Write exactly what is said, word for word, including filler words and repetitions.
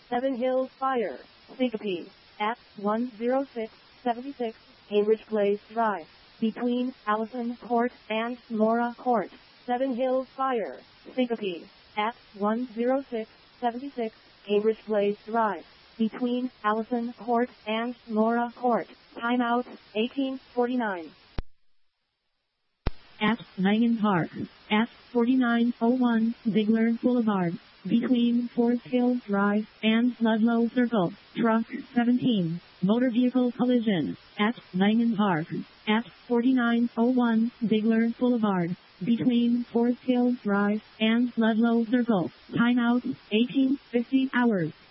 Seven Hills Fire, Syncope, at one oh six seventy-six Cambridge Place Drive, between Allison Court and Mora Court. Seven Hills Fire, Syncope, at one oh six seventy-six Cambridge Place Drive, between Allison Court and Mora Court. Timeout, eighteen forty-nine. At Langham Park, at forty-nine oh one Ziegler Boulevard, between Forest Hills Drive and Ludlow Circle. Truck seventeen, motor vehicle collision, at Langham Park, at forty-nine oh one Ziegler Boulevard, between Forest Hills Drive and Ludlow Circle. Timeout, eighteen fifty hours.